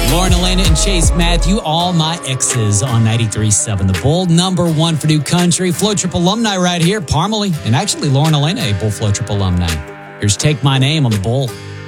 Lauren Elena and Chase Matthew, all my exes on 93.7 The Bull. Number one for New Country. Flow Trip alumni right here, Parmalee. And actually, Lauren Elena, a Bull Flow Trip alumni. Here's Take My Name on The Bull.